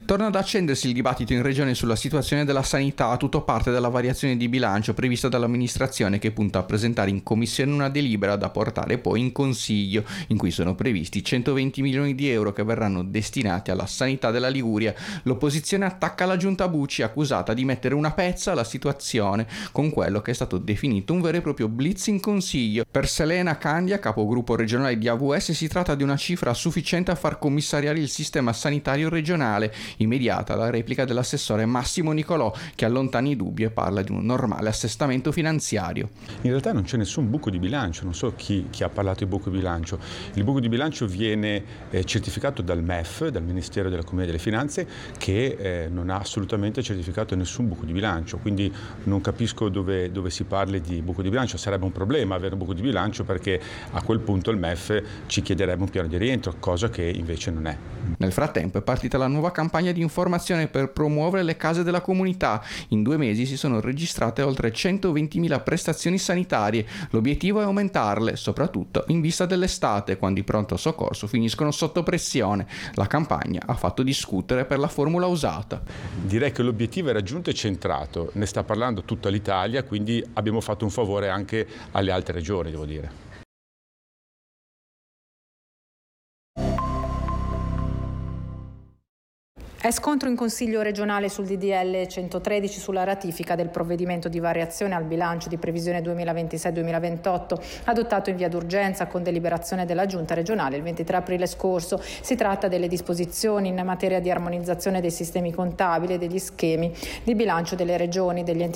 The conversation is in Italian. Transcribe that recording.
Torna ad accendersi il dibattito in regione sulla situazione della sanità, tutto parte dalla variazione di bilancio prevista dall'amministrazione che punta a presentare in commissione una delibera da portare poi in consiglio, in cui sono previsti 120 milioni di euro che verranno destinati alla sanità della Liguria. L'opposizione attacca la giunta Bucci, accusata di mettere una pezza alla situazione con quello che è stato definito un vero e proprio blitz in consiglio. Per Selena Candia, capogruppo regionale di AVS, si tratta di una cifra sufficiente a far commissariare il sistema sanitario regionale. Immediata la replica dell'assessore Massimo Nicolò, che allontana i dubbi e parla di un normale assestamento finanziario. In realtà non c'è nessun buco di bilancio, non so chi ha parlato di buco di bilancio. Il buco di bilancio viene certificato dal MEF, dal Ministero dell'Economia e delle Finanze, che non ha assolutamente certificato nessun buco di bilancio, quindi non capisco dove si parli di buco di bilancio. Sarebbe un problema avere un buco di bilancio, perché a quel punto il MEF ci chiederebbe un piano di rientro, cosa che invece non è. Nel frattempo è partita la nuova campagna di informazione per promuovere le case della comunità. In 2 mesi si sono registrate oltre 120.000 prestazioni sanitarie. L'obiettivo è aumentarle, soprattutto in vista dell'estate, quando i pronto soccorso finiscono sotto pressione. La campagna ha fatto discutere per la formula usata. Direi che l'obiettivo è raggiunto e centrato, ne sta parlando tutta l'Italia, quindi abbiamo fatto un favore anche alle altre regioni, devo dire. È scontro in Consiglio regionale sul DDL 113 sulla ratifica del provvedimento di variazione al bilancio di previsione 2026-2028 adottato in via d'urgenza con deliberazione della Giunta regionale il 23 aprile scorso. Si tratta delle disposizioni in materia di armonizzazione dei sistemi contabili e degli schemi di bilancio delle regioni, degli enti